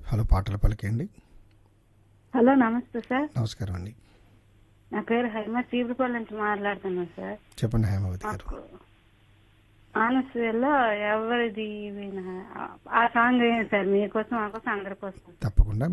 Hello, పాటలు పలికేయండి. Hello, నమస్తే sir. నమస్కారం అండి. నా పేరు హైమ, చీపురుపల్లి నుంచి మాట్లాడుతున్నాను సార్. చెప్పండి హేమావతి గారు. మాకు ఆనస్వేలో ఎవరిది ఆ సాంగ్ ఏంటి సార్? మీకోసం, మా కోసం, అందరి కోసం. తప్పకుండా